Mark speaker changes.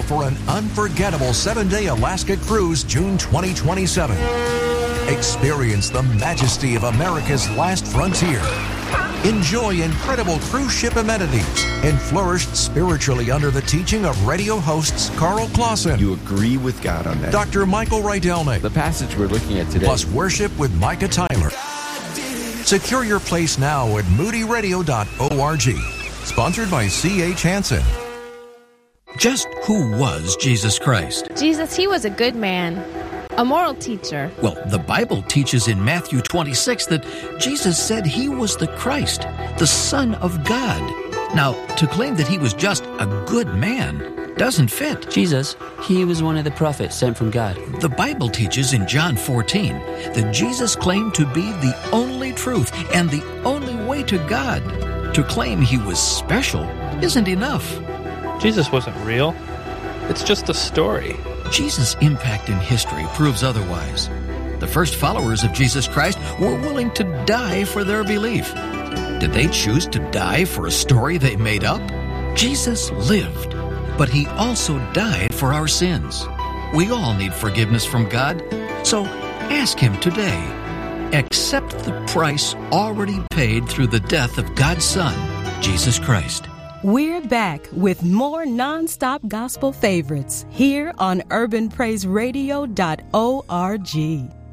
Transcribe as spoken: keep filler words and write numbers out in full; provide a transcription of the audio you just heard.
Speaker 1: for an unforgettable seven-day Alaska cruise June twenty twenty-seven. Experience the majesty of America's last frontier. Enjoy incredible cruise ship amenities and flourish spiritually under the teaching of radio hosts Carl Clausen.
Speaker 2: You agree with God on that.
Speaker 1: Doctor Michael Rydelnik.
Speaker 3: The passage we're looking at today.
Speaker 1: Plus worship with Micah Tyler. Secure your place now at moody radio dot org. Sponsored by C H Hansen.
Speaker 4: Just who was Jesus Christ?
Speaker 5: Jesus, he was a good man, a moral teacher.
Speaker 4: Well, the Bible teaches in Matthew twenty-six that Jesus said he was the Christ, the Son of God. Now, to claim that he was just a good man doesn't fit.
Speaker 6: Jesus, he was one of the prophets sent from God.
Speaker 4: The Bible teaches in John fourteen that Jesus claimed to be the only truth and the only way to God. To claim he was special isn't enough.
Speaker 7: Jesus wasn't real. It's just a story.
Speaker 4: Jesus' impact in history proves otherwise. The first followers of Jesus Christ were willing to die for their belief. Did they choose to die for a story they made up? Jesus lived, but he also died for our sins. We all need forgiveness from God, so ask him today. Accept the price already paid through the death of God's Son, Jesus Christ.
Speaker 8: We're back with more nonstop gospel favorites here on urban praise radio dot org.